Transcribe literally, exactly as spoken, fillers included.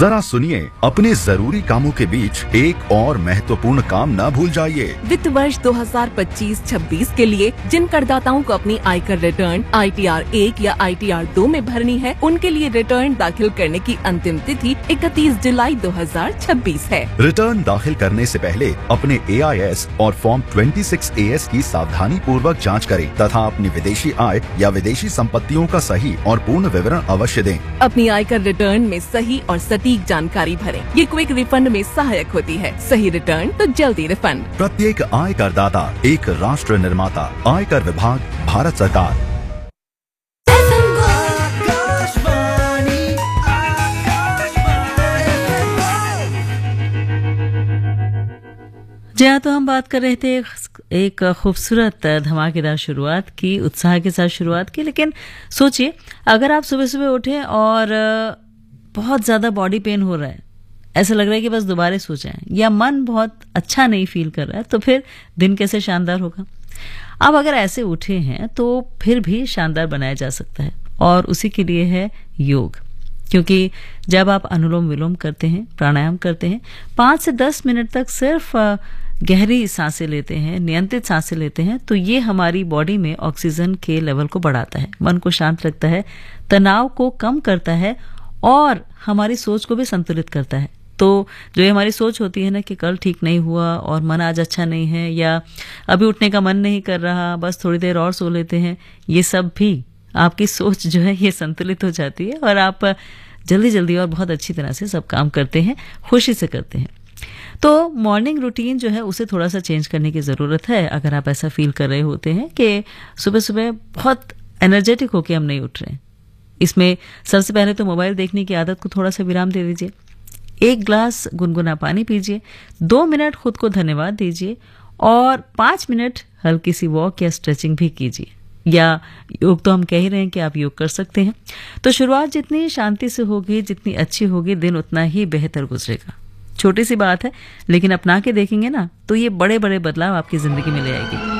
जरा सुनिए, अपने जरूरी कामों के बीच एक और महत्वपूर्ण काम न भूल जाइए। वित्त वर्ष दो हज़ार पच्चीस छब्बीस के लिए जिन करदाताओं को अपनी आयकर रिटर्न आई टी आर एक या आई टी आर दो में भरनी है, उनके लिए रिटर्न दाखिल करने की अंतिम तिथि इकतीस जुलाई दो हज़ार छब्बीस है। रिटर्न दाखिल करने से पहले अपने ए आई एस और फॉर्म छब्बीस ए एस की सावधानी पूर्वक जाँच करें तथा अपनी विदेशी आय या विदेशी संपत्तियों का सही और पूर्ण विवरण अवश्य दें। अपनी आयकर रिटर्न में सही और सटीक जानकारी भरें। ये क्विक रिफंड में सहायक होती है। सही रिटर्न तो जल्दी रिफंड। प्रत्येक आयकर दाता एक राष्ट्र निर्माता। आयकर विभाग, भारत सरकार। जी हाँ, तो हम बात कर रहे थे एक खूबसूरत धमाकेदार शुरुआत की, उत्साह के साथ शुरुआत की। लेकिन सोचिए, अगर आप सुबह सुबह उठे और बहुत ज़्यादा बॉडी पेन हो रहा है, ऐसा लग रहा है कि बस दोबारा सो जाएं, या मन बहुत अच्छा नहीं फील कर रहा है, तो फिर दिन कैसे शानदार होगा। अब अगर ऐसे उठे हैं तो फिर भी शानदार बनाया जा सकता है, और उसी के लिए है योग। क्योंकि जब आप अनुलोम विलोम करते हैं, प्राणायाम करते हैं, पाँच से दस मिनट तक सिर्फ गहरी सांसें लेते हैं, नियंत्रित सांसें लेते हैं, तो ये हमारी बॉडी में ऑक्सीजन के लेवल को बढ़ाता है, मन को शांत रखता है, तनाव को कम करता है और हमारी सोच को भी संतुलित करता है। तो जो ये हमारी सोच होती है ना कि कल ठीक नहीं हुआ और मन आज अच्छा नहीं है, या अभी उठने का मन नहीं कर रहा, बस थोड़ी देर और सो लेते हैं, ये सब भी आपकी सोच जो है ये संतुलित हो जाती है और आप जल्दी जल्दी और बहुत अच्छी तरह से सब काम करते हैं, खुशी से करते हैं। तो मॉर्निंग रूटीन जो है उसे थोड़ा सा चेंज करने की ज़रूरत है। अगर आप ऐसा फील कर रहे होते हैं कि सुबह सुबह बहुत एनर्जेटिक होकर हम नहीं उठ रहे हैं, इसमें सबसे पहले तो मोबाइल देखने की आदत को थोड़ा सा विराम दे दीजिए। एक ग्लास गुनगुना पानी पीजिए, दो मिनट खुद को धन्यवाद दीजिए और पाँच मिनट हल्की सी वॉक या स्ट्रेचिंग भी कीजिए, या योग तो हम कह ही रहे हैं कि आप योग कर सकते हैं। तो शुरुआत जितनी शांति से होगी, जितनी अच्छी होगी, दिन उतना ही बेहतर गुजरेगा। छोटी सी बात है, लेकिन अपना के देखेंगे ना तो ये बड़े बड़े बदलाव आपकी जिंदगी में ले आएगी।